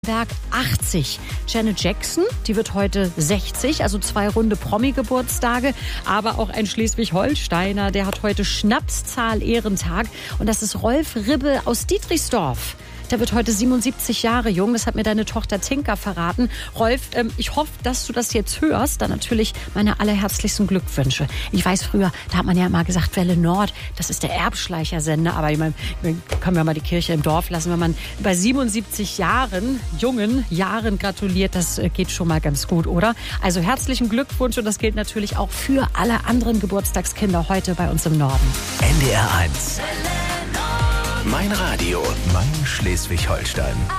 Werk 80. Janet Jackson, die wird heute 60, also 2 runde Promi-Geburtstage. Aber auch ein Schleswig-Holsteiner, der hat heute Schnapszahl-Ehrentag. Und das ist Rolf Ribbe aus Dietrichsdorf. Der wird heute 77 Jahre jung. Das hat mir deine Tochter Tinka verraten. Rolf, ich hoffe, dass du das jetzt hörst. Dann natürlich meine allerherzlichsten Glückwünsche. Ich weiß, früher, da hat man ja immer gesagt, Welle Nord, das ist der Erbschleichersender. Aber ich meine, können wir mal die Kirche im Dorf lassen. Wenn man bei 77 jungen Jahren gratuliert, das geht schon mal ganz gut, oder? Also herzlichen Glückwunsch und das gilt natürlich auch für alle anderen Geburtstagskinder heute bei uns im Norden. NDR 1. Mein Radio, mein Schleswig-Holstein.